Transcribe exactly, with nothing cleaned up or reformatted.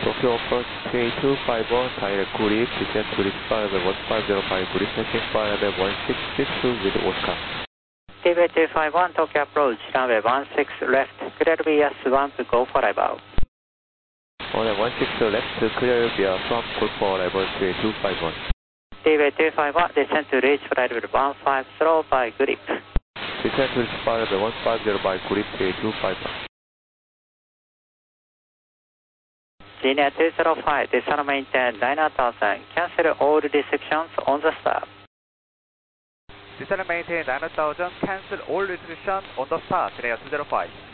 Tokyo approach two eight two five one, direct grip, descent to reach fire level one five zero five, grip setting fire level one six six two with Oscar. T V two five one, Tokyo approach, runway one six left, clear V S one to go for arrival. On a one six left, clear via swamp, call for arrival two eight two five one. T V two five one, descent to reach flight level one five zero by grip. Descent to reach fire level one five zero by grip two eight two five one. Linear two zero five, descent maintain nine thousand, cancel all restrictions on the start. Descent maintain nine thousand, cancel all restrictions on the start, Linear two zero five.